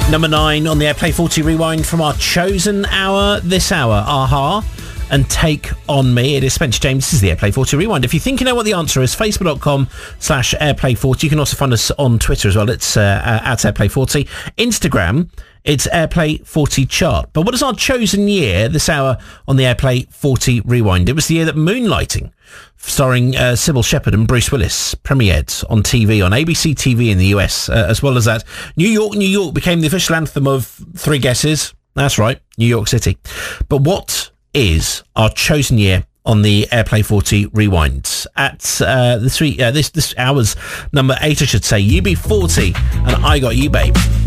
Number 9 on the Airplay 40 Rewind from our chosen hour this hour, Aha and Take On Me. It is Spencer James. This is the Airplay 40 Rewind. If you think you know what the answer is, facebook.com/Airplay40. You can also find us on Twitter as well. It's at Airplay40. Instagram, it's Airplay 40 Chart. But what is our chosen year this hour on the Airplay 40 Rewind? It was the year that Moonlighting, starring Sybil Shepherd and Bruce Willis, premiered on TV, on ABC TV in the US. As well as that, New York, New York became the official anthem of Three Guesses. That's right, New York City. But what is our chosen year on the Airplay 40 Rewind? At this hour's number 8, I should say, UB40 and I Got You Babe.